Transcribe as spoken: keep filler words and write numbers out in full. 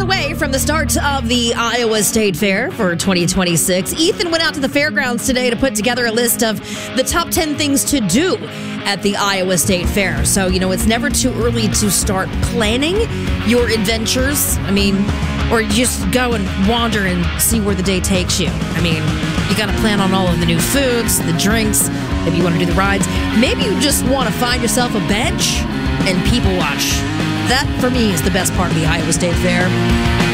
away from the start of the Iowa State Fair for twenty twenty-six. Ethan went out to the fairgrounds today to put together a list of the top ten things to do at the Iowa State Fair. So, you know, it's never too early to start planning your adventures. I mean, or just go and wander and see where the day takes you. I mean, you got to plan on all of the new foods, the drinks, maybe you want to do the rides. Maybe you just want to find yourself a bench and people watch. That, for me, is the best part of the Iowa State Fair.